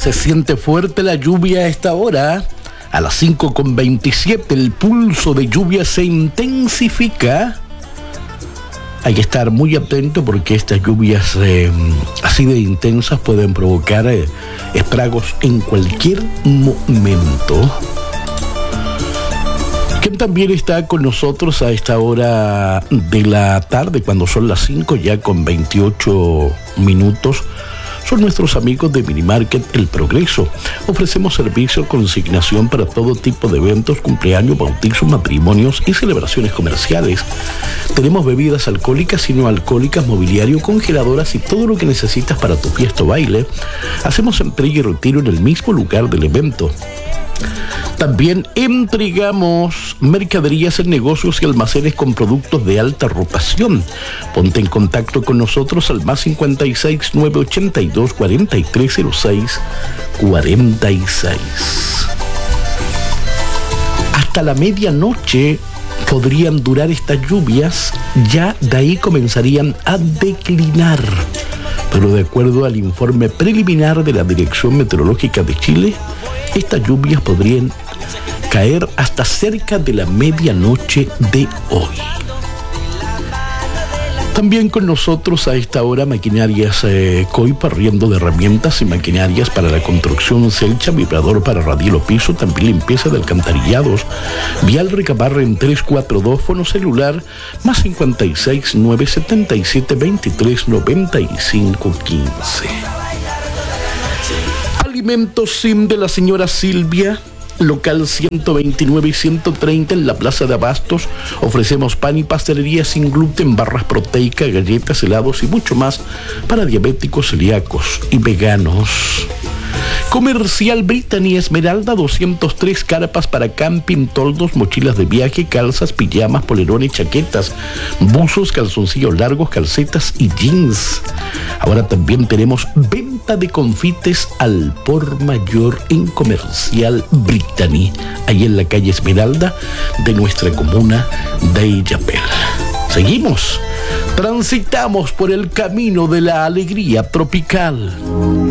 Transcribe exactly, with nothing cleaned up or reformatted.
Se siente fuerte la lluvia a esta hora. A las cinco con veintisiete el pulso de lluvia se intensifica. Hay que estar muy atento porque estas lluvias eh, así de intensas pueden provocar eh, estragos en cualquier momento. Quien también está con nosotros a esta hora de la tarde, cuando son las cinco ya con veintiocho minutos, son nuestros amigos de Minimarket El Progreso. Ofrecemos servicio de consignación para todo tipo de eventos, cumpleaños, bautizos, matrimonios y celebraciones comerciales. Tenemos bebidas alcohólicas y no alcohólicas, mobiliario, congeladoras y todo lo que necesitas para tu fiesta o baile. Hacemos entrega y retiro en el mismo lugar del evento. También entregamos mercaderías en negocios y almacenes con productos de alta rotación. Ponte en contacto con nosotros al más cincuenta y seis, nueve ochenta y dos, cuarenta y tres cero seis, cuarenta y seis. Hasta la medianoche podrían durar estas lluvias, ya de ahí comenzarían a declinar. Pero de acuerdo al informe preliminar de la Dirección Meteorológica de Chile, estas lluvias podrían caer hasta cerca de la medianoche de hoy. También con nosotros a esta hora maquinarias eh, Coipa, arriendo de herramientas y maquinarias para la construcción, Celcha, vibrador para radielo piso, también limpieza de alcantarillados. Vial Recabarre en tres cuatro dos, fono celular más cincuenta y seis, nueve setenta y siete, veintitrés, noventa y cinco, quince. Alimentos Sim de la señora Silvia, local ciento veintinueve y ciento treinta en la Plaza de Abastos. Ofrecemos pan y pastelería sin gluten, barras proteicas, galletas, helados y mucho más para diabéticos, celíacos y veganos. Comercial Brittany Esmeralda doscientos tres, carpas para camping, toldos, mochilas de viaje, calzas, pijamas, polerones, chaquetas, buzos, calzoncillos largos, calcetas y jeans. Ahora también tenemos venta de confites al por mayor en Comercial Brittany, ahí en la calle Esmeralda de nuestra comuna de Illapel. Seguimos, transitamos por el camino de la alegría tropical.